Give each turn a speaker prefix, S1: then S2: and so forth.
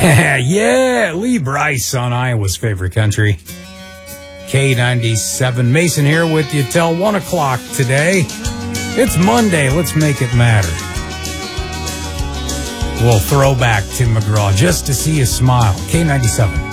S1: Yeah, Lee Bryce on Iowa's favorite country. K97. Mason here with you till 1 o'clock today. It's Monday. Let's make it matter. We'll throw back Tim McGraw just to see you smile. K97.